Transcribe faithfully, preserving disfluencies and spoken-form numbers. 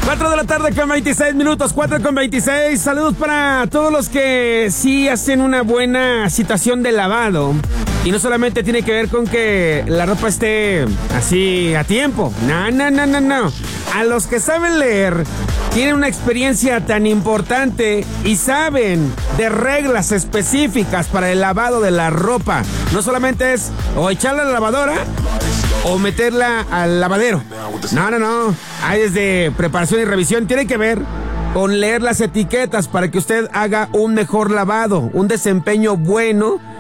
cuatro de la tarde con veintiséis minutos, cuatro con veintiséis. Saludos para todos los que sí hacen una buena situación de lavado. Y no solamente tiene que ver con que la ropa esté así a tiempo. No, no, no, no, no. A los que saben leer, tienen una experiencia tan importante y saben de reglas específicas para el lavado de la ropa. No solamente es o echarla a la lavadora o meterla al lavadero. No, no, no. Hay desde preparación y revisión. Tiene que ver con leer las etiquetas para que usted haga un mejor lavado, un desempeño bueno